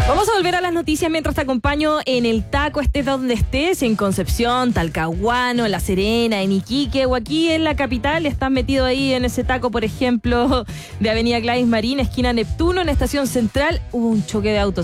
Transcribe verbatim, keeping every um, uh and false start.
Vamos a volver a las noticias mientras te acompaño en el taco, estés donde estés, en Concepción, Talcahuano, La Serena, en Iquique o aquí en la capital. Estás metido ahí en ese taco, por ejemplo, de Avenida Gladys Marín, esquina Neptuno, en Estación Central. Hubo un choque de autos.